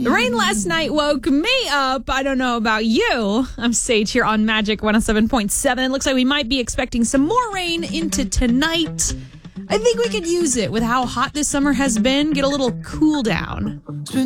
The rain last night woke me up. I don't know about you. I'm Sage here on Magic 107.7. It looks like we might be expecting some more rain into tonight. I think we could use it with how hot this summer has been. Get a little cool down.